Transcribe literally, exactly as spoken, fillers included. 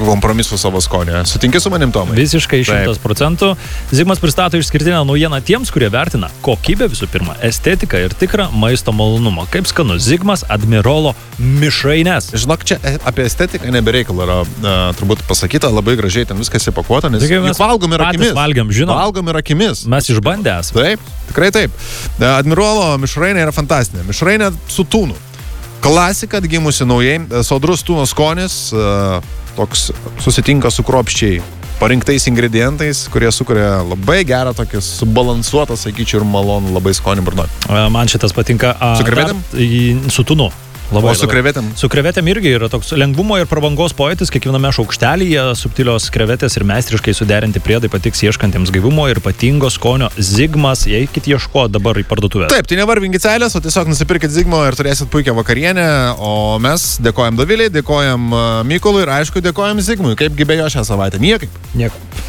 kažkokiu kompromisu savo skonį. Sutinki su manim, Tomai? Visiškai šimtas procentų. Zigmas pristato išskirtinę naujieną tiems, kurie vertina kokybę visų pirma, estetiką ir tikrą maisto malonumą. Kaip skanu Zigmas Admirolo mišrainės. Žinok, čia apie estetiką nebereikalo yra uh, turbūt pasakyta, labai gražiai ten viskas įpakuota, nes Taigi mes juk valgom ir akimis. valgiam, žinom. Valgom ir akimis. Mes išbandę esame. Taip, tikrai taip. Admirolo mišrainė yra fantastinė. Mišrainė su tūnu. Klasika atgimusi naujai, sodrus tūno skonis, toks susitinka su kruopščiai parinktais ingredientais, kurie sukuria labai gerą tokį subalansuotą, sakyčiau, ir malonų labai skonį burnoj. Man šitas patinka. Su krevetėm? Su tūnu. Labai, o su krevetėm? Su krevetėm irgi yra toks lengvumo ir prabangos pojūtis, kiekviename šaukštelyje subtilios krevetės ir meistriškai suderinti priedai patiks ieškantiems gaivumo ir ypatingo skonio. Zigmas, jei kit ieško dabar į parduotuvę. Taip, tai nevarvinkit seilės, o tiesiog nusipirkit Zigmo ir turėsit puikią vakarienę, o mes dėkojam Doviliai, dėkojam Mykolui ir aišku dėkojam Zigmui. Kaipgi be jo šią savaitę? Niekaip. Niekaip.